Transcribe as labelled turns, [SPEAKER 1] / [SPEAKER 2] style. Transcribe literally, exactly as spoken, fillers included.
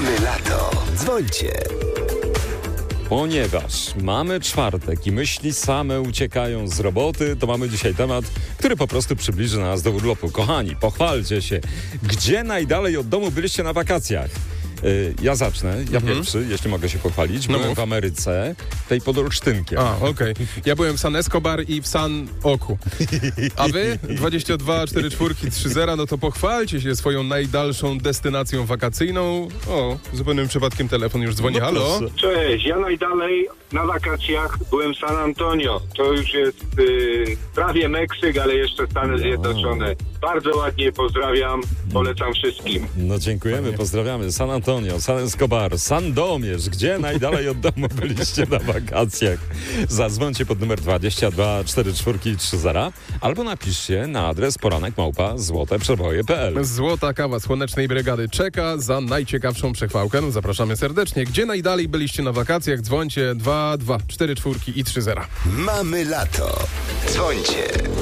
[SPEAKER 1] Mamy lato. Dzwońcie.
[SPEAKER 2] Ponieważ mamy czwartek i myśli same uciekają z roboty, to mamy dzisiaj temat, który po prostu przybliży nas do urlopu. Kochani, pochwalcie się. Gdzie najdalej od domu byliście na wakacjach? Yy, ja zacznę, ja
[SPEAKER 3] Mhm.
[SPEAKER 2] pierwszy, jeśli mogę się pochwalić.
[SPEAKER 3] No
[SPEAKER 2] Byłem
[SPEAKER 3] mów.
[SPEAKER 2] w Ameryce, tej pod Olsztynkiem.
[SPEAKER 3] A, okej. Ja byłem w San Escobar i w San Oku. A wy? dwadzieścia dwa cztery cztery trzy zero, no to pochwalcie się swoją najdalszą destynacją wakacyjną. O, zupełnym przypadkiem telefon już dzwoni.
[SPEAKER 2] No
[SPEAKER 3] Halo?
[SPEAKER 2] proszę.
[SPEAKER 4] Cześć, ja najdalej na wakacjach byłem w San Antonio. To już jest y, prawie Meksyk, ale jeszcze Stany Zjednoczone. Bardzo ładnie pozdrawiam, polecam wszystkim.
[SPEAKER 2] No dziękujemy, pozdrawiamy. San Antonio, San Escobar, Sandomierz. Gdzie najdalej od domu byliście na wakacjach? Zadzwońcie pod numer dwadzieścia dwa cztery cztery trzy zero albo napiszcie na adres poranek małpa złote przeboje kropka p l.
[SPEAKER 3] Złota kawa Słonecznej Brygady czeka za najciekawszą przechwałkę. Zapraszamy serdecznie. Gdzie najdalej byliście na wakacjach? Dzwońcie dwa dwa cztery cztery i trzy zero.
[SPEAKER 1] Mamy lato. Dzwońcie.